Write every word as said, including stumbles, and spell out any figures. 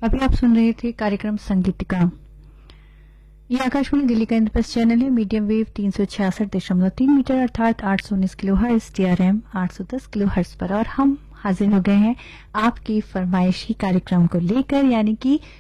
अभी आप सुन रहे थे कार्यक्रम संगीतिका। ये आकाशवाणी दिल्ली का इंद्रप्रस्थ चैनल है। मीडियम वेव तीन सौ छियासठ दशमलव तीन मीटर अर्थात आठ सौ उन्नीस किलो हर्ट्ज, टीआरएम आठ सौ दस किलो हर्ट्ज पर, और हम हाजिर हो गए हैं आपकी फरमाइशी कार्यक्रम को लेकर, यानी कि